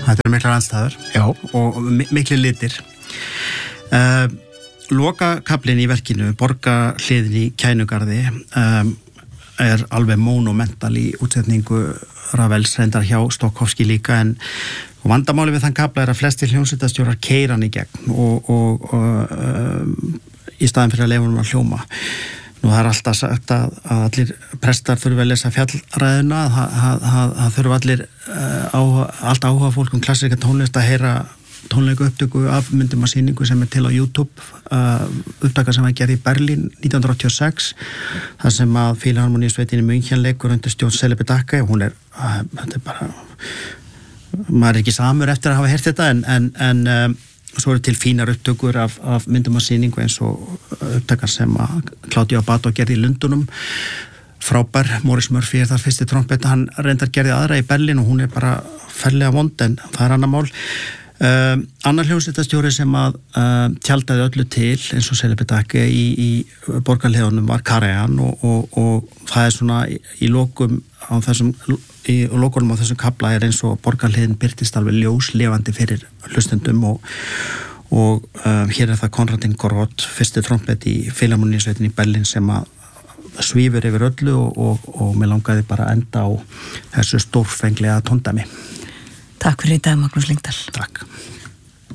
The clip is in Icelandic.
Þetta miklar andstæður. Já. Og miklir litir. Lokakaflinn í verkinu, borgarhliðin í Kænugarði, alveg monumental í útsetningu Ravels, reyndar hjá Stokowski líka, en vandamáli við þann kafla að flestir hljómsveitarstjórar keyra hann í gegn og í staðin fyrir að leyfa honum að hljóma. Nú það alltaf sagt að allir prestar þurfa að lesa fjallræðuna, það þurfa allir allt áhuga fólk klassíska tónlist að heyra tónleika upptöku af myndum að sýningu sem til á YouTube, upptaka sem var gerð í Berlín 1986, þar sem að Fílharmoníusveitin í München leikur undir stjórn Céline Dacke. Hún þetta bara, maður ekki samur eftir að hafa heyrt þetta, en svo eru til fínar upptökur af myndum að sýningu eins og upptakar sem að Claudio Abbado gerði í Lundunum, frábær. Maurice Murphy þar fyrsti trompeta, hann reyndar gerði aðra í Berlín og hún bara ferlega vond, en það annar mál. Annar hljómsveitarstjóri sem að tjaldaði öllu til eins og Céline Dacke í borgarhliðunum var Karajan og það svona í lokunum á þessum kafla eins og borgarhliðin birtist alveg ljóslefandi fyrir hlustendum og hér það Konradin Gorod, fyrsti trompet í Fílharmoníusveitin í Berlín sem að svífur yfir öllu og mér langaði bara að enda á þessu stórfenglega tóndæmi. Takk fyrir í dag, Magnús Lyngdal. Takk.